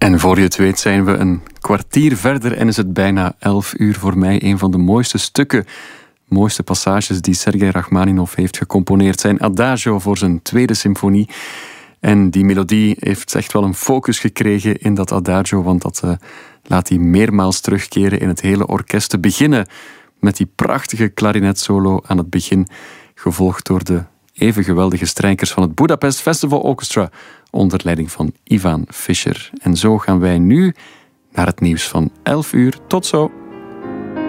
En voor je het weet zijn we een kwartier verder en is het bijna 11 uur. Voor mij een van de mooiste stukken, mooiste passages die Sergei Rachmaninov heeft gecomponeerd. Zijn Adagio voor zijn tweede symfonie. En die melodie heeft echt wel een focus gekregen in dat Adagio, want dat laat hij meermaals terugkeren in het hele orkest. Te beginnen met die prachtige klarinetsolo aan het begin, gevolgd door de even geweldige strijkers van het Budapest Festival Orchestra onder leiding van Ivan Fischer. En zo gaan wij nu naar het nieuws van 11 uur. Tot zo!